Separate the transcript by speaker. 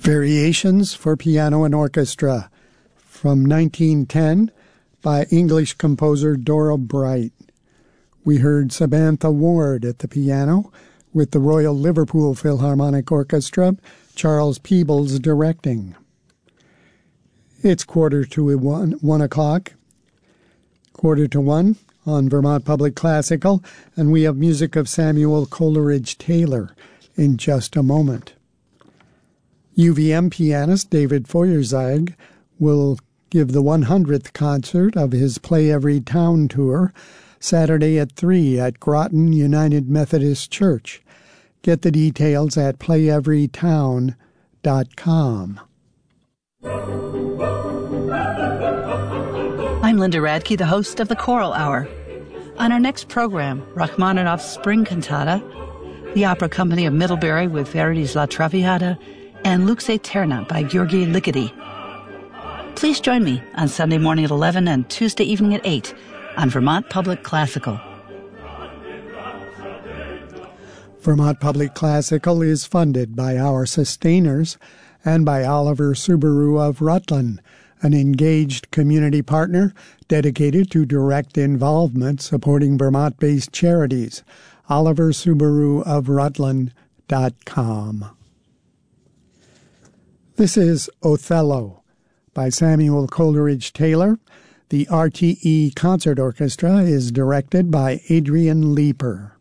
Speaker 1: Variations for Piano and Orchestra from 1910 by English composer Dora Bright. We heard Samantha Ward at the piano with the Royal Liverpool Philharmonic Orchestra, Charles Peebles directing. It's 1:45, 1:45 on Vermont Public Classical, and we have music of Samuel Coleridge Taylor in just a moment. UVM pianist David Feuerzag will give the 100th concert of his Play Every Town tour Saturday at 3 at Groton United Methodist Church. Get the details at playeverytown.com.
Speaker 2: I'm Linda Radke, the host of the Choral Hour. On our next program, Rachmaninoff's Spring Cantata, the Opera Company of Middlebury with Verdi's La Traviata, and Lux Aeterna by György Ligeti. Please join me on Sunday morning at 11 and Tuesday evening at 8 on Vermont Public Classical.
Speaker 1: Vermont Public Classical is funded by our sustainers and by Oliver Subaru of Rutland, an engaged community partner dedicated to direct involvement supporting Vermont-based charities. OliverSubaruofRutland.com. This is Othello by Samuel Coleridge Taylor. The RTE Concert Orchestra is directed by Adrian Leeper.